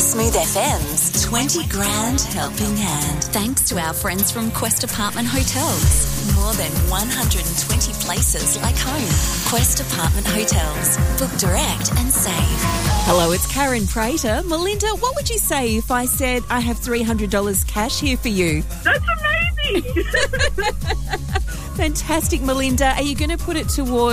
Smooth FM's 20 Grand Helping Hand. Thanks to our friends from Quest Apartment Hotels. More than 120 places like home. Quest Apartment Hotels. Book direct and save. Hello, it's Karen Prater. Melinda, what would you say if I said I have $300 cash here for you? That's amazing. Fantastic, Melinda. Are you going to put it towards